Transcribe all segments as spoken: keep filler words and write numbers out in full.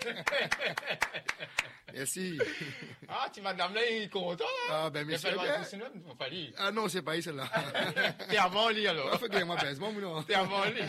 Merci. Ah, tu madame là, il est content. Ah, ben, merci. Ah non, c'est pas celle-là. T'es avant lui, alors. Ah, faut que moi baise, bon, non. T'es avant lui.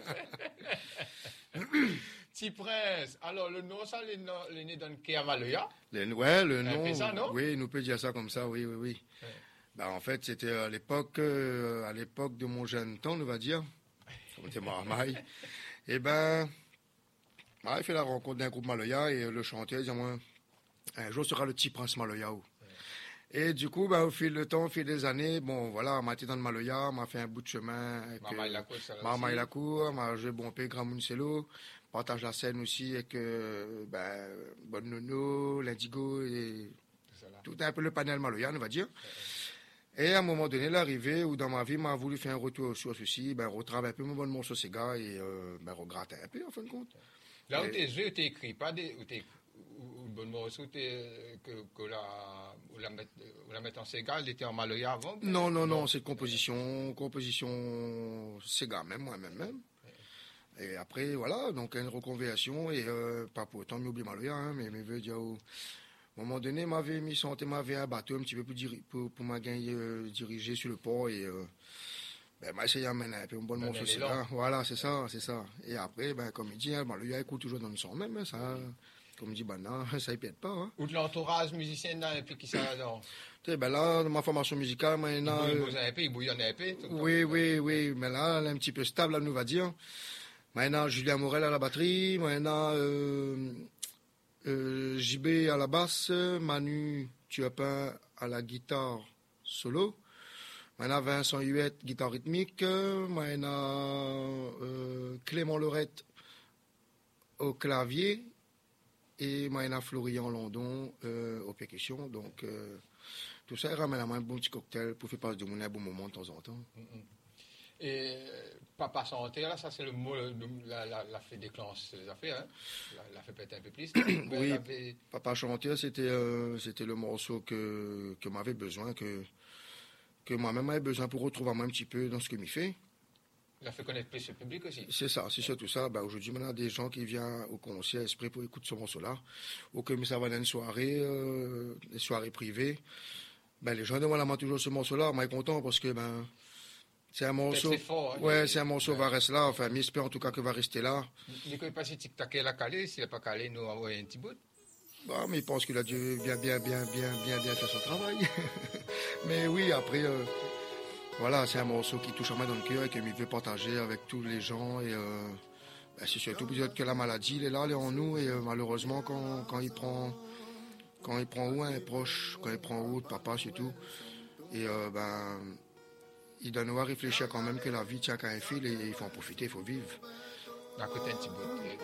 Petit prince. Alors, le nom, ça, les, les nés d'un Kéamaloya. Ouais, le nom. Ça, non? Oui, nous peut dire ça comme ça, oui, oui, oui. Ouais. Ben, en fait, c'était à l'époque, euh, à l'époque de mon jeune temps, on va dire. Comme était Maramaille. Et ben, bah, il fait la rencontre d'un groupe Maloya et le chanteur dit, moi, un jour sera le petit prince Maloya. Ouais. Et du coup, bah, au fil du temps, au fil des années, bon, voilà, on m'a été dans le Maloya, on m'a fait un bout de chemin avec Mama Ilakour, m'a joué bon pé, Grand Mounselo, partage la scène aussi avec, euh, ben, Bonne Nono, l'Indigo et tout un peu le panel Maloya, on va dire. Ouais. Et à un moment donné, l'arrivée où dans ma vie, m'a voulu faire un retour sur ceci, ben, retravailler un peu mon bon morceau ces gars et, euh, ben, regratter un peu, en fin de compte. Là où t'es joué, où t'es écrit, pas des, où t'es, ou le bon morceau que, que la, ou la, met, ou la mettre en Sega, elle était en Maloya avant? Non, non, non, c'est composition, composition Sega, même moi-même, même. Et après, voilà, donc une reconversion, et euh, pas pour autant m'oublier Maloya, hein, mais mais veut dire, au moment donné, m'avait mis santé, m'avait un bateau un petit peu pour, diri- pour, pour m'a gagné, euh, diriger sur le port, et euh, ben, m'a essayé d'amener un peu un bon ben, morceau Sega. Voilà, c'est ça, c'est ça. Et après, ben, comme il dit, hein, Maloya écoute toujours dans le son même, hein, ça. Comme dit, ben non, ça ne pète pas. Hein. Ou de l'entourage musicien là, et puis qui ça là-dedans? Ben là, dans ma formation musicale, maintenant. Il bouille un peu, il bouillonne un peu. Oui, oui, oui, mais là, elle est un petit peu stable, là, nous va dire. Maintenant, Julien Morel à la batterie, maintenant, euh, euh, J B à la basse, Manu Tuapin à la guitare solo. Maintenant, Vincent Huette, guitare rythmique. Maintenant, euh, Clément Lorette au clavier. Et Maïna Florian London euh, aux percussions. Donc, euh, tout ça, il ramène à moi un bon petit cocktail pour faire passer de mon un bon moment de temps en temps. Mm-hmm. Et Papa Chanteur, là, ça c'est le mot, le, la, la, la fait déclencher les affaires, hein? La, la fait peut-être un peu plus. Oui, avait... Papa Chanteur, c'était euh, c'était le morceau que, que m'avait besoin, que, que moi-même avait besoin pour retrouver moi un petit peu dans ce que m'y fait. Il a fait connaître plus le public aussi. C'est ça, c'est surtout ça. Ben, aujourd'hui, maintenant, des gens qui viennent au concert exprès pour écouter ce morceau-là, ou que ça va dans une soirée, euh, des soirées privées. Ben, les gens demandent à moi toujours ce morceau-là. Moi, je suis content parce que, ben, c'est un morceau. C'est fort, hein, ouais, c'est un morceau qui ouais. va rester là. Enfin, j'espère en tout cas que va rester là. Il ne connaît pas si tic-tac est la calé. S'il n'est pas calé, nous envoyer un petit bout. Bon, mais il pense qu'il a dû bien, bien, bien, bien, bien, bien faire son travail. Mais oui, après, euh, voilà, c'est un morceau qui touche à moi dans le cœur et qu'il veut partager avec tous les gens. Et euh, ben, c'est surtout peut-être que la maladie, il est là, elle est en nous. Et euh, malheureusement, quand, quand il prend, quand il prend où un proche, quand il prend où, papa surtout, et euh, ben, il doit nous réfléchir quand même que la vie tient qu'à un fil et il faut en profiter, il faut vivre. D'un côté, un petit bout.